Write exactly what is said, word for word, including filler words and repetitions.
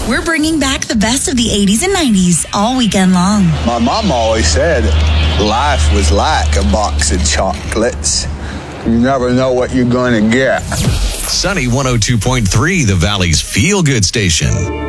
We're bringing back the best of the eighties and nineties all weekend long. My mom always said life was like a box of chocolates. You never know what you're going to get. Sunny one oh two point three, the Valley's feel-good station.